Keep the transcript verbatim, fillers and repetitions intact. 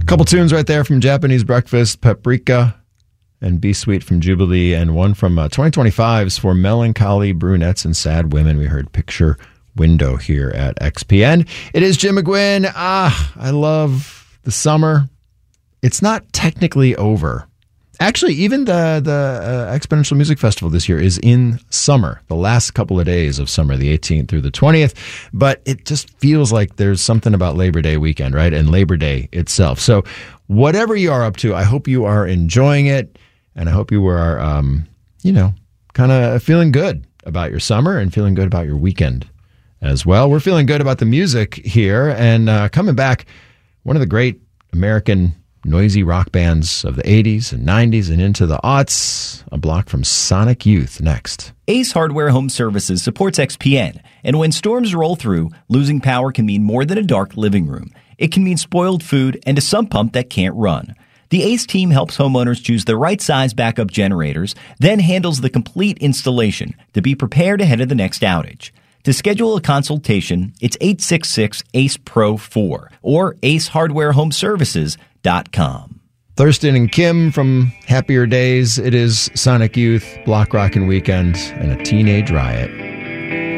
Couple tunes right there from Japanese Breakfast, Paprika, and Be Sweet from Jubilee, and one from uh, twenty twenty-five's For Melancholy Brunettes and Sad Women. We heard Picture Window here at X P N. It is Jim McGuinn. Ah, I love the summer. It's not technically over. Actually, even the, the uh, Exponential Music Festival this year is in summer, the last couple of days of summer, the eighteenth through the twentieth. But it just feels like there's something about Labor Day weekend, right? And Labor Day itself. So whatever you are up to, I hope you are enjoying it. And I hope you are, um, you know, kind of feeling good about your summer and feeling good about your weekend as well. We're feeling good about the music here. And uh, coming back, one of the great American noisy rock bands of the eighties and nineties and into the aughts, a block from Sonic Youth next. Ace Hardware Home Services supports X P N, and when storms roll through, losing power can mean more than a dark living room. It can mean spoiled food and a sump pump that can't run. The Ace team helps homeowners choose the right size backup generators, then handles the complete installation to be prepared ahead of the next outage. To schedule a consultation, it's eight six six, A C E, P R O four or ace hardware home services dot com. Thurston and Kim from Happier Days. It is Sonic Youth, Block Rockin' Weekend, and a Teenage Riot.